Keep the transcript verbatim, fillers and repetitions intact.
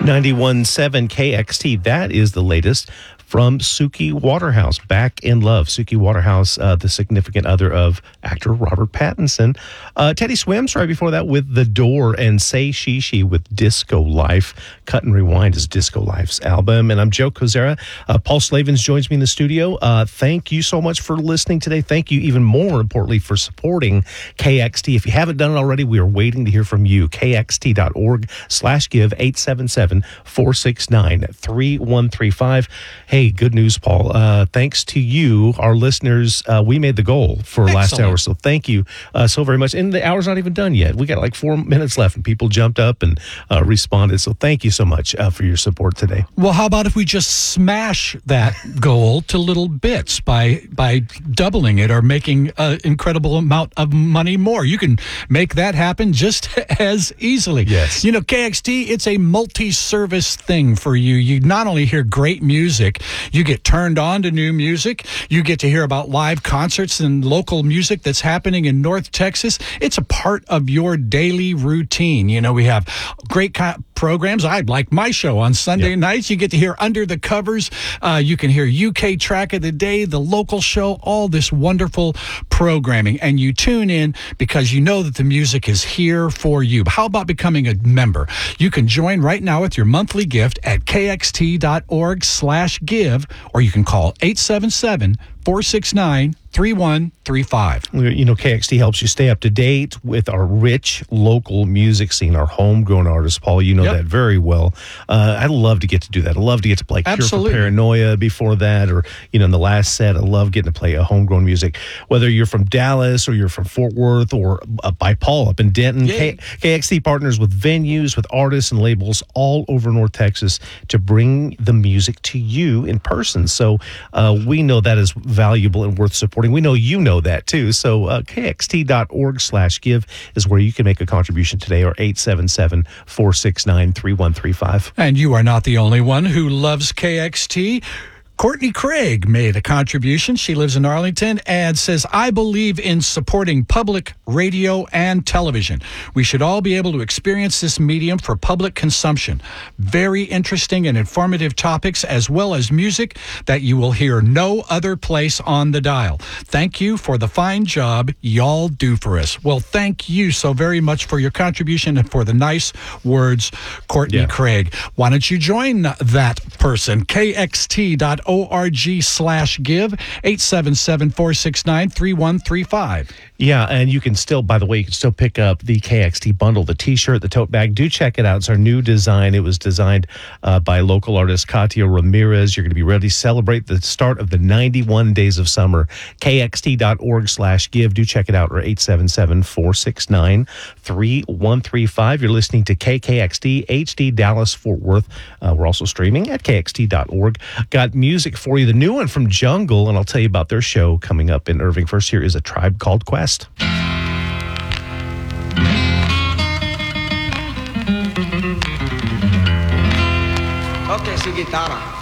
ninety-one point seven K X T. That is the latest from Suki Waterhouse, Back in Love. Suki Waterhouse, uh, the significant other of actor Robert Pattinson. Uh, Teddy Swims right before that with The Door, and Say She She with Disco Life. Cut and Rewind is Disco Life's album. And I'm Joe Kozera. Uh, Paul Slavens joins me in the studio. Uh, thank you so much for listening today. Thank you even more importantly for supporting K X T. If you haven't done it already, we are waiting to hear from you. K X T dot org slash give eight seven seven, four six nine, three one three five. Hey, good news, Paul. Uh, thanks to you, our listeners, uh, we made the goal for Excellent. last hour. So thank you uh, so very much. And the hour's not even done yet. We got like four minutes left, and people jumped up and uh, responded. So thank you so much uh, for your support today. Well, how about if we just smash that goal to little bits by by doubling it or making an incredible amount of money more? You can make that happen just as easily. Yes. You know, K X T, it's a multi-service thing for you. You not only hear great music, you get turned on to new music. You get to hear about live concerts and local music that's happening in North Texas. It's a part of your daily routine. You know, we have great co- programs. I like my show on Sunday Yep. nights. You get to hear Under the Covers. Uh, you can hear U K Track of the Day, the local show, all this wonderful programming. And you tune in because you know that the music is here for you. How about becoming a member? You can join right now with your monthly gift at K X T dot org slash give, or you can call eight seven seven, four six nine, three one three five. You know, K X T helps you stay up to date with our rich local music scene, our homegrown artists. Paul, you know Yep. that very well. Uh, I love to get to do that. I love to get to play Cure for Absolutely. Paranoia before that, or, you know, in the last set, I love getting to play a homegrown music. Whether you're from Dallas or you're from Fort Worth or uh, by Paul up in Denton, Yay. K- KXT partners with venues, with artists and labels all over North Texas to bring the music to you in person. So uh, we know that is valuable and worth supporting. We know you know that too. So uh, K X T dot org slash give is where you can make a contribution today, or eight seven seven, four six nine, three one three five. And you are not the only one who loves K X T. Courtney Craig made a contribution. She lives in Arlington and says, I believe in supporting public radio and television. We should all be able to experience this medium for public consumption. Very interesting and informative topics, as well as music that you will hear no other place on the dial. Thank you for the fine job y'all do for us. Well, thank you so very much for your contribution and for the nice words, Courtney Yeah. Craig. Why don't you join that person? K X T dot org slash give, eight seven seven, four six nine, three one three five. Yeah, and you can still, by the way, you can still pick up the K X T bundle, the T-shirt, the tote bag. Do check it out. It's our new design. It was designed uh, by local artist Katia Ramirez. You're going to be ready to celebrate the start of the ninety-one days of summer. K X T dot org slash give. Do check it out, or eight seven seven, four six nine, three one three five. You're listening to K K X T, H D Dallas, Fort Worth. Uh, we're also streaming at K X T dot org. Got music for you, the new one from Jungle, and I'll tell you about their show coming up in Irving. First, here is A Tribe Called Quest. Toque su guitarra.